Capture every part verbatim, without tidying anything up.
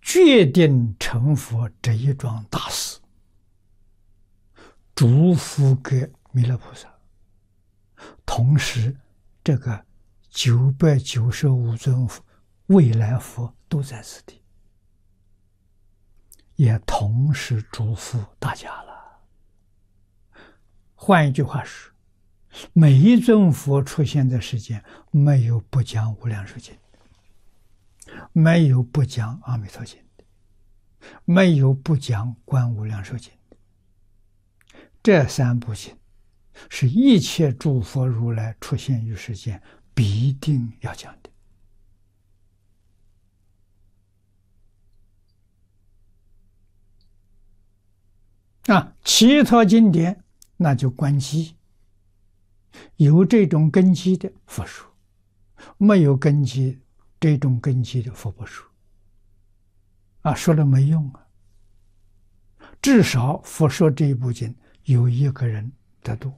决定成佛这一桩大事，祝福给弥勒菩萨。同时，这个九百九十五尊未来佛都在此地，也同时祝福大家了。换一句话说，每一尊佛出现在世间，没有不讲无量寿经，没有不讲阿弥陀经的，没有不讲观无量寿经的。这三部经是一切诸佛如来出现于世间必定要讲的。啊，其他经典那就观基，有这种根基的佛说，没有根基这种根基的佛不说。啊，说了没用啊！至少佛说这一部经有一个人得度，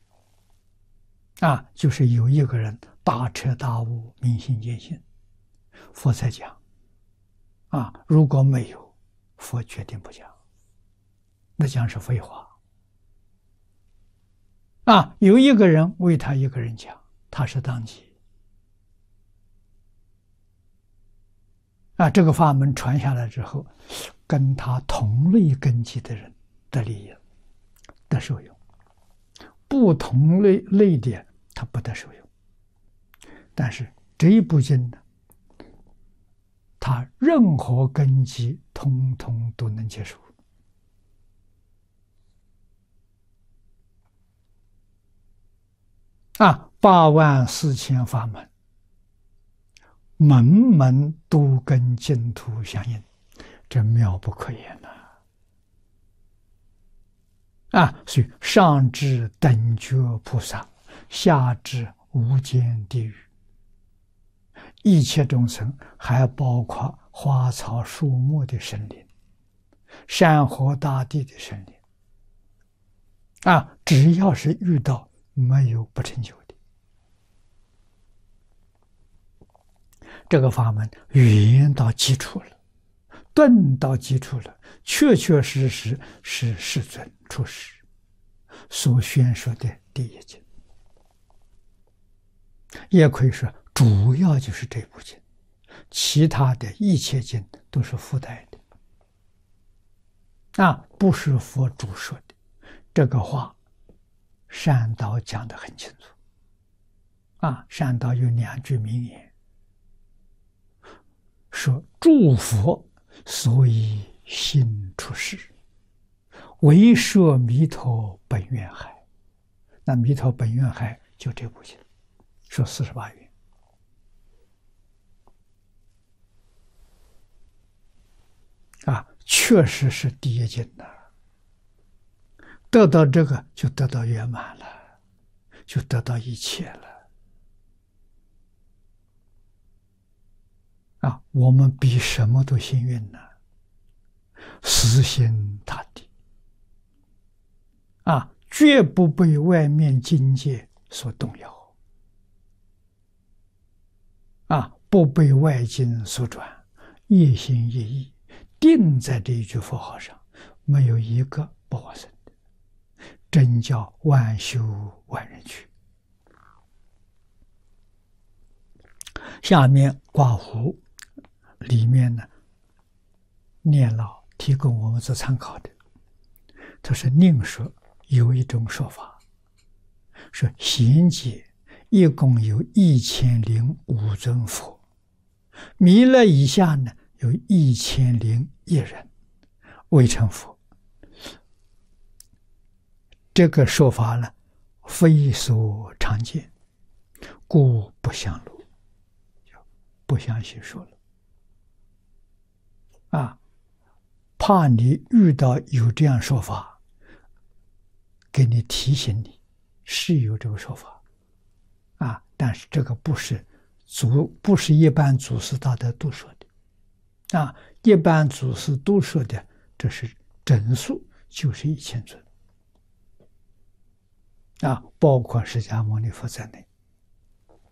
啊，就是有一个人大彻大悟、明心见性，佛才讲。啊，如果没有，佛决定不讲，那讲是废话。啊，有一个人为他一个人讲，他是当机。啊，这个法门传下来之后，跟他同类根基的人得利益，得受用；不同类类的，他不得受用。但是这一部经呢，他任何根基通通都能接受。啊，八万四千法门，门门都跟净土相应，这妙不可言呐！啊，所以上至等觉菩萨，下至无间地狱，一切众生，还包括花草树木的生灵，山河大地的生灵。啊，只要是遇到，没有不成就的。这个法门圆到基础了，顿到基础了，确确实实是世尊出世所宣说的第一经，也可以说主要就是这部经，其他的一切经都是附带的，啊，不是佛主说的。这个话善导讲得很清楚，啊，善导有两句名言，说诸佛所以心出世，唯摄弥陀本愿海。那弥陀本愿海就这部经，说四十八愿。啊，确实是第一经的，得到这个就得到圆满了，就得到一切了。啊，我们比什么都幸运呢？死心塌地，啊，绝不被外面境界所动摇，啊，不被外境所转，一心一意定在这一句佛号上，没有一个不往生的，真叫万修万人去。下面挂弧里面呢，念老提供我们做参考的，他说另说有一种说法，说贤劫一共有一千零五尊佛，弥勒以下呢有一千零一人未成佛。这个说法呢，非所常见，故不详录，不详细说了。啊，怕你遇到有这样说法，给你提醒你是有这个说法，啊，但是这个不是祖不是一般祖师大德都说的，啊，一般祖师都说的，这是整数就是一千尊，啊，包括释迦牟尼佛在内。